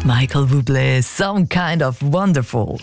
Michael Bublé, Some Kind of Wonderful.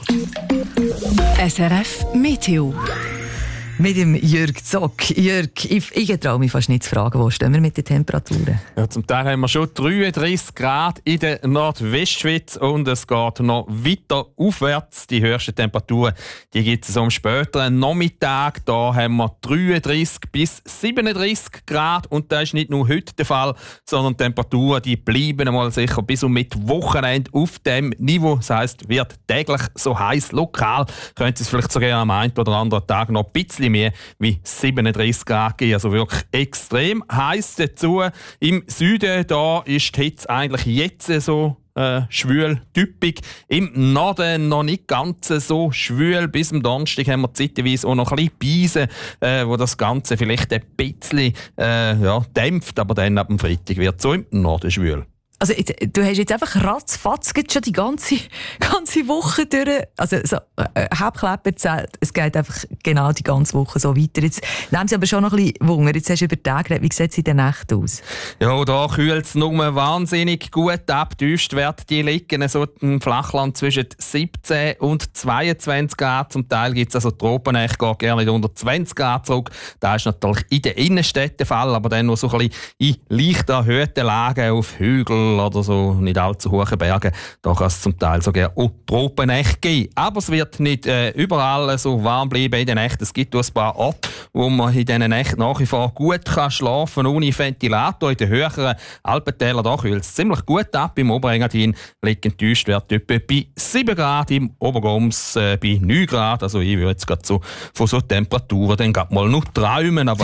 SRF Meteo. Mit dem Jürg Zock. Jürg, ich traue mich fast nicht zu fragen, wo stehen wir mit den Temperaturen? Ja, zum Teil haben wir schon 33 Grad in der Nordwestschweiz und es geht noch weiter aufwärts. Die höchsten Temperaturen gibt es am späteren Nachmittag. Da haben wir 33 bis 37 Grad und das ist nicht nur heute der Fall, sondern die Temperaturen die bleiben einmal sicher bis und mit Wochenende auf dem Niveau. Das heisst, wird täglich so heiß. Lokal könnte es vielleicht sogar am einen oder anderen Tag noch ein bisschen mehr wie 37 Grad geben. Also wirklich extrem heiß dazu. Im Süden da ist die Hitze eigentlich jetzt so schwül, typisch. Im Norden noch nicht ganz so schwül. Bis am Donnerstag haben wir zeitweise auch noch ein bisschen Beise, wo das Ganze vielleicht ein bisschen dämpft. Aber dann ab dem Freitag wird es so im Norden schwül. Also du hast jetzt einfach ratzfatz schon die ganze Woche durch. Also so, Hauptkleber zählt, es geht einfach genau die ganze Woche so weiter. Jetzt nehmen sie aber schon noch ein bisschen Wunder. Jetzt hast du über den Tag geredet. Wie sieht es in der Nacht aus? Ja, da kühlt es nur wahnsinnig gut ab. Die Höchstwerte die liegen so im Flachland zwischen 17 und 22 Grad. Zum Teil gibt es also Tropennächte, geht gerne nicht unter 20 Grad zurück. Das ist natürlich in den Innenstädten der Fall, aber dann noch so ein bisschen in leicht erhöhten Lagen auf Hügeln oder so nicht allzu hohen Bergen. Da kann es zum Teil sogar auch Tropennächte geben. Aber es wird nicht überall so warm bleiben in den Nächten. Es gibt ein paar Orte, wo man in diesen Nächten nach wie vor gut schlafen kann, ohne Ventilator. In den höheren Alpentälern da kühlt es ziemlich gut ab. Im Oberengadin liegen die Höchstwerte etwa bei 7 Grad, im Obergoms bei 9 Grad. Also ich würde jetzt gerade so von so Temperaturen dann gerade mal noch träumen, aber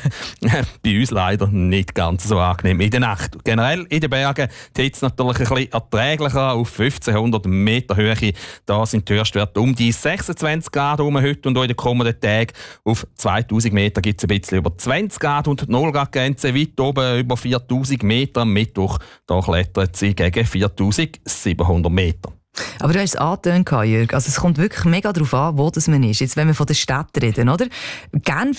bei uns leider nicht ganz so angenehm in der Nacht. Generell in den Bergen die Hitze natürlich ein bisschen erträglicher auf 1500 Meter Höhe. Da sind die Höchstwerte um die 26 Grad heute und auch in den kommenden Tagen. Auf 2000 Meter gibt es ein bisschen über 20 Grad und die 0-Grad-Grenze weit oben über 4000 Meter. Am Mittwoch da klettert sie gegen 4700 Meter. Aber du hast es angetönt, Jürg. Also es kommt wirklich mega darauf an, wo das man ist. Jetzt, wenn wir von der Stadt reden, oder? Genf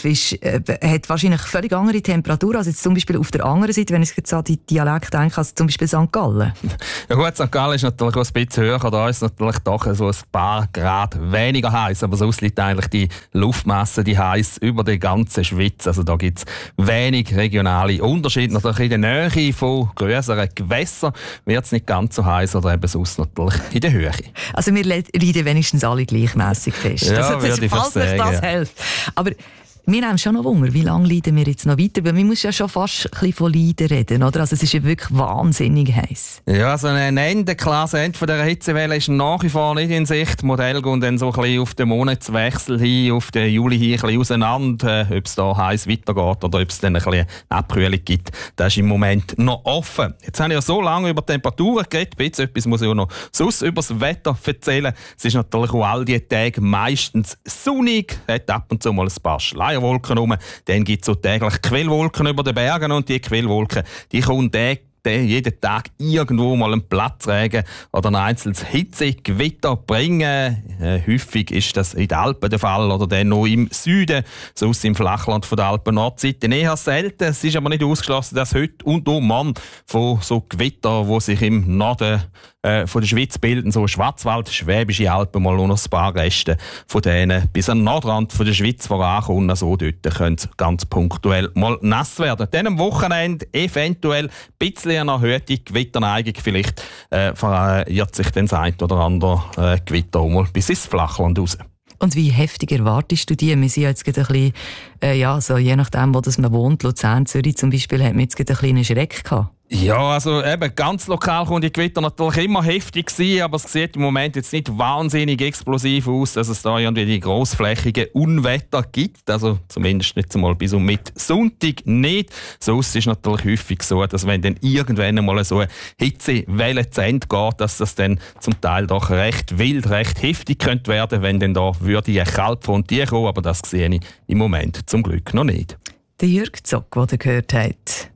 hat wahrscheinlich völlig andere Temperaturen als jetzt zum Beispiel auf der anderen Seite, wenn ich jetzt an die Dialekt denke, als zum Beispiel St. Gallen. Ja gut, St. Gallen ist natürlich auch ein bisschen höher. Da ist es natürlich doch so ein paar Grad weniger heiß. Aber sonst liegt eigentlich die Luftmasse die heiß über die ganze Schweiz. Also da gibt es wenig regionale Unterschiede. Natürlich in der Nähe von grösseren Gewässern wird es nicht ganz so heiß oder eben sonst natürlich in der Höhe. Also wir leiden wenigstens alle gleichmäßig fest. Ja, also, würde ich fast sagen. Das hilft. Aber wir haben schon noch Wunder, wie lange leiden wir jetzt noch weiter? Weil man muss ja schon fast ein bisschen von Leiden reden, oder? Also es ist ja wirklich wahnsinnig heiß. Ja, also ein Ende von dieser Hitzewelle ist nach wie vor nicht in Sicht. Die Modelle gehen dann so ein bisschen auf den Monatswechsel hin, auf den Juli hin ein bisschen auseinander, ob es da heiß weitergeht oder ob es dann ein bisschen eine Abkühlung gibt. Das ist im Moment noch offen. Jetzt habe ich ja so lange über Temperaturen geredet, jetzt etwas muss ich auch noch sonst über das Wetter erzählen. Es ist natürlich auch all diese Tage meistens sonnig, hat ab und zu mal ein paar Schleier Wolken rum. Dann gibt es so täglich Quellwolken über den Bergen und die Quellwolken, die kommen jeden Tag irgendwo mal einen Platzregen oder ein einzelnes Hitzegewitter bringen. Häufig ist das in den Alpen der Fall oder dann noch im Süden, sonst im Flachland von der Alpen-Nordseite eher selten. Es ist aber nicht ausgeschlossen, dass heute und morgen von so Gewitter, die sich im Norden von der Schweiz bilden, so Schwarzwald, Schwäbische Alpen, mal noch ein paar Reste von denen bis an den Nordrand von der Schweiz vorankommen. Also dort können es ganz punktuell mal nass werden. Dann am Wochenende eventuell ein bisschen eine erhöhte Gewitterneigung. Vielleicht verirrt sich dann das ein oder andere Gewitter auch mal bis ins Flachland raus. Und wie heftig erwartest du die? Wir sind jetzt gerade ein bisschen, so je nachdem, wo man wohnt, Luzern, Zürich zum Beispiel, hat man jetzt gerade einen kleinen Schreck gehabt. Ja, also eben ganz lokal kann die Gewitter natürlich immer heftig sein, aber es sieht im Moment jetzt nicht wahnsinnig explosiv aus, dass es da irgendwie die grossflächigen Unwetter gibt. Also zumindest nicht einmal bis und mit Sonntag nicht. Sonst ist es natürlich häufig so, dass wenn dann irgendwann mal so eine Hitzewelle zu Ende geht, dass das dann zum Teil doch recht wild, recht heftig könnte werden, wenn dann da würde eine Kaltfront kommen, aber das sehe ich im Moment zum Glück noch nicht. Der Jürg Zock, den ihr gehört habt.